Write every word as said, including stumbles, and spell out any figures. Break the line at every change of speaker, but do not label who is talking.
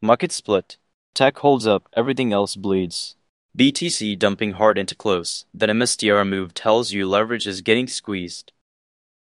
Market split. Tech holds up, everything else bleeds. B T C dumping hard into close. That M S T R move tells you leverage is getting squeezed.